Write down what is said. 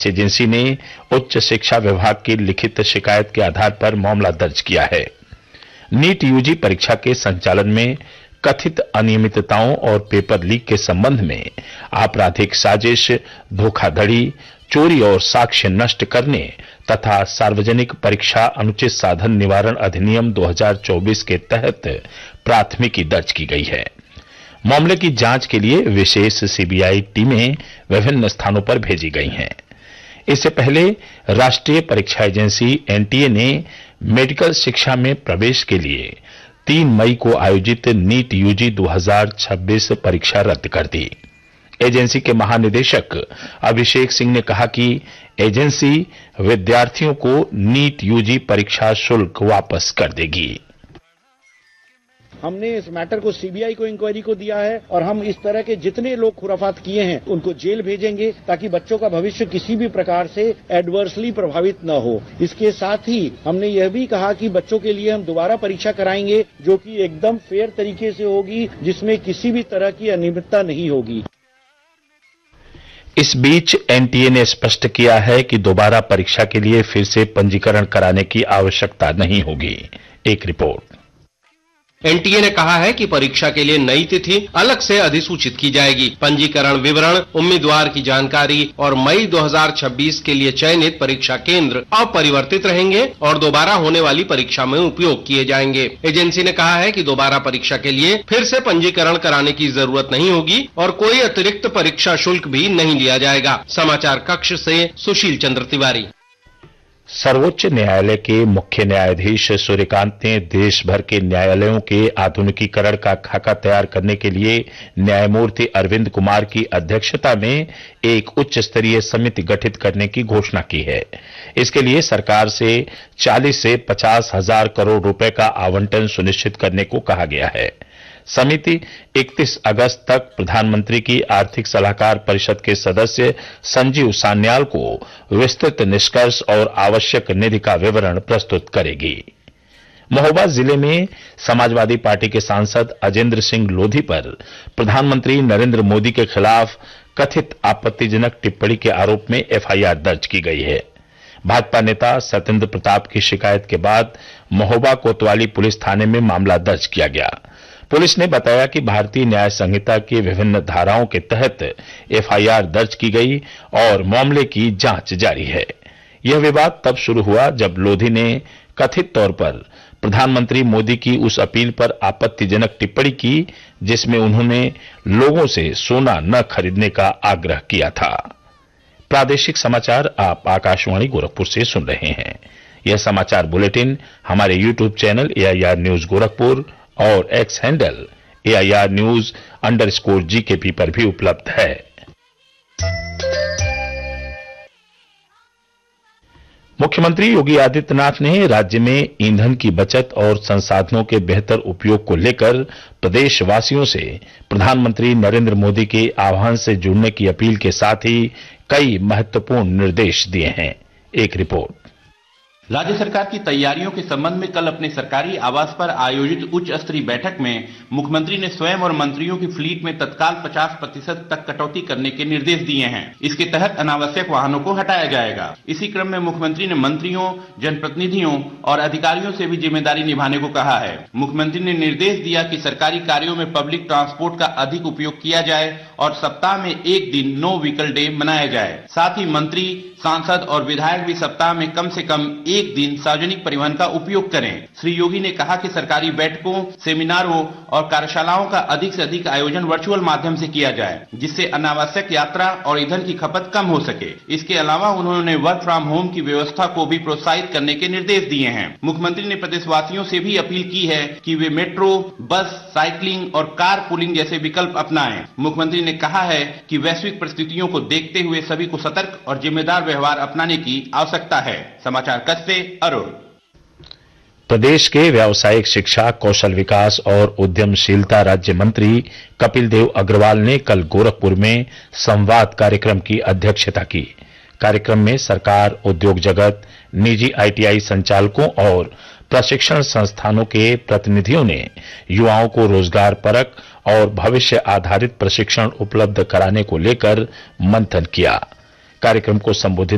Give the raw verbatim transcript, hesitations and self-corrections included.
Agency ने उच्च शिक्षा विभाग की लिखित शिकायत के आधार पर मामला दर्ज किया है। नीट यूजी परीक्षा के संचालन में कथित अनियमितताओं और पेपर लीक के संबंध में आपराधिक साजिश, धोखाधड़ी, चोरी और साक्ष्य नष्ट करने तथा सार्वजनिक परीक्षा अनुचित साधन निवारण अधिनियम दो हज़ार चौबीस के तहत प्राथमिकी दर्ज की गई है। मामले की जांच के लिए विशेष सीबीआई टीमें विभिन्न स्थानों पर भेजी गई हैं। इससे पहले राष्ट्रीय परीक्षा एजेंसी एनटीए ने मेडिकल शिक्षा में प्रवेश के लिए तीन मई को आयोजित नीट यूजी दो हज़ार छब्बीस परीक्षा रद्द कर दी। एजेंसी के महानिदेशक अभिषेक सिंह ने कहा कि एजेंसी विद्यार्थियों को नीट यूजी परीक्षा शुल्क वापस कर देगी। हमने इस मैटर को सीबीआई को इंक्वायरी को दिया है और हम इस तरह के जितने लोग खुराफात किए हैं उनको जेल भेजेंगे ताकि बच्चों का भविष्य किसी भी प्रकार से एडवर्सली प्रभावित न हो। इसके साथ ही हमने यह भी कहा कि बच्चों के लिए हम दोबारा परीक्षा कराएंगे जो कि एकदम फेयर तरीके से होगी, जिसमें किसी भी तरह की अनियमितता नहीं होगी। इस बीच एनटीए ने स्पष्ट किया है कि दोबारा परीक्षा के लिए फिर से पंजीकरण कराने की आवश्यकता नहीं होगी। एक रिपोर्ट। एनटीए ने कहा है कि परीक्षा के लिए नई तिथि अलग से अधिसूचित की जाएगी। पंजीकरण विवरण, उम्मीदवार की जानकारी और मई दो हज़ार छब्बीस के लिए चयनित परीक्षा केंद्र अपरिवर्तित रहेंगे और दोबारा होने वाली परीक्षा में उपयोग किए जाएंगे। एजेंसी ने कहा है कि दोबारा परीक्षा के लिए फिर से पंजीकरण कराने की जरूरत नहीं होगी और कोई अतिरिक्त परीक्षा शुल्क भी नहीं लिया जाएगा। समाचार कक्ष से सुशील चंद्र तिवारी। सर्वोच्च न्यायालय के मुख्य न्यायाधीश सूर्यकांत ने देश भर के न्यायालयों के आधुनिकीकरण का खाका तैयार करने के लिए न्यायमूर्ति अरविंद कुमार की अध्यक्षता में एक उच्च स्तरीय समिति गठित करने की घोषणा की है। इसके लिए सरकार से चालीस से पचास हजार करोड़ रुपए का आवंटन सुनिश्चित करने को कहा गया है। समिति इकतीस अगस्त तक प्रधानमंत्री की आर्थिक सलाहकार परिषद के सदस्य संजीव सान्याल को विस्तृत निष्कर्ष और आवश्यक निधि का विवरण प्रस्तुत करेगी। महोबा जिले में समाजवादी पार्टी के सांसद अजेंद्र सिंह लोधी पर प्रधानमंत्री नरेंद्र मोदी के खिलाफ कथित आपत्तिजनक टिप्पणी के आरोप में एफआईआर दर्ज की गई है। भाजपा नेता सत्येंद्र प्रताप की शिकायत के बाद महोबा कोतवाली पुलिस थाने में मामला दर्ज किया गया। पुलिस ने बताया कि भारतीय न्याय संहिता की विभिन्न धाराओं के तहत एफआईआर दर्ज की गई और मामले की जांच जारी है। यह विवाद तब शुरू हुआ जब लोधी ने कथित तौर पर प्रधानमंत्री मोदी की उस अपील पर आपत्तिजनक टिप्पणी की जिसमें उन्होंने लोगों से सोना न खरीदने का आग्रह किया था। प्रादेशिक समाचार आप आकाशवाणी गोरखपुर से सुन रहे हैं। यह समाचार बुलेटिन हमारे YouTube channel AIR news Gorakhpur और x handle AIR news underscore GKP पर भी उपलब्ध है। मुख्यमंत्री योगी आदित्यनाथ ने राज्य में ईंधन की बचत और संसाधनों के बेहतर उपयोग को लेकर प्रदेशवासियों से प्रधानमंत्री नरेंद्र मोदी के आह्वान से जुड़ने की अपील के साथ ही कई महत्वपूर्ण निर्देश दिए हैं। एक रिपोर्ट। राज्य सरकार की तैयारियों के संबंध में कल अपने सरकारी आवास पर आयोजित उच्च स्तरीय बैठक में मुख्यमंत्री ने स्वयं और मंत्रियों की फ्लीट में तत्काल पचास प्रतिशत तक कटौती करने के निर्देश दिए हैं। इसके तहत अनावश्यक वाहनों को हटाया जाएगा। इसी क्रम में मुख्यमंत्री ने मंत्रियों, जनप्रतिनिधियों और अधिकारियों से भी जिम्मेदारी निभाने को कहा है। मुख्यमंत्री ने निर्देश दिया कि सरकारी कार्यों में पब्लिक ट्रांसपोर्ट का अधिक उपयोग किया जाए और सप्ताह में एक दिन नो व्हीकल डे मनाया जाए। साथ ही मंत्री, सांसद और विधायक भी सप्ताह में कम से कम एक दिन सार्वजनिक परिवहन का उपयोग करें। श्री योगी ने कहा कि सरकारी बैठकों, सेमिनारों और कार्यशालाओं का अधिक से अधिक आयोजन वर्चुअल माध्यम से किया जाए, जिससे अनावश्यक यात्रा और ईंधन की खपत कम हो सके। इसके अलावा उन्होंने वर्क फ्रॉम होम की व्यवस्था को भी प्रोत्साहित करने के निर्देश दिए हैं। मुख्यमंत्री ने प्रदेशवासियों से भी अपील की है कि वे मेट्रो, बस, साइकिलिंग और कार पूलिंग जैसे विकल्प अपनाएं। मुख्यमंत्री ने कहा है कि वैश्विक परिस्थितियों को देखते हुए सभी को सतर्क और जिम्मेदार व्यवहार अपनाने की आवश्यकता है। समाचार कक्ष से अरुण। प्रदेश के व्यावसायिक शिक्षा, कौशल विकास और उद्यमशीलता राज्य मंत्री कपिल देव अग्रवाल ने कल गोरखपुर में संवाद कार्यक्रम की अध्यक्षता की। कार्यक्रम में सरकार, उद्योग जगत, निजी आईटीआई संचालकों और प्रशिक्षण संस्थानों के प्रतिनिधियों ने युवाओं को रोजगार परक और भविष्य आधारित प्रशिक्षण उपलब्ध कराने को लेकर मंथन किया। कार्यक्रम को संबोधित